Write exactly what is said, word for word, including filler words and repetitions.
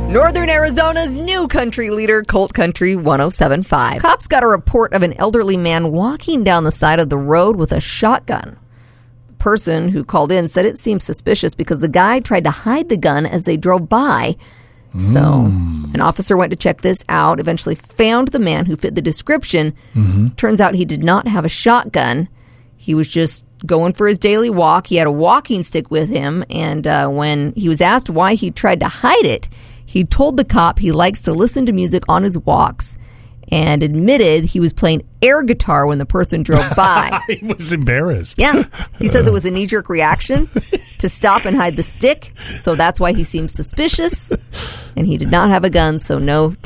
Northern Arizona's new country leader, Colt Country one oh seven point five. Cops got a report of an elderly man walking down the side of the road with a shotgun. The person who called in said it seemed suspicious because the guy tried to hide the gun as they drove by. So Mm. an officer went to check this out, eventually found the man who fit the description. Mm-hmm. Turns out he did not have a shotgun. He was just going for his daily walk. He had a walking stick with him, and uh, when he was asked why he tried to hide it, he told the cop he likes to listen to music on his walks and admitted he was playing air guitar when the person drove by. He was embarrassed. Yeah. He says it was a knee-jerk reaction to stop and hide the stick, so that's why he seemed suspicious. And he did not have a gun, so no